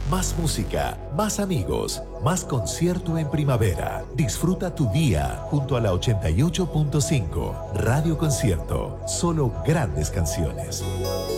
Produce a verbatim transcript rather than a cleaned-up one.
Más música, más amigos, más concierto en primavera. Disfruta tu día junto a la ochenta y ocho punto cinco. Radio Concierto. Solo grandes canciones.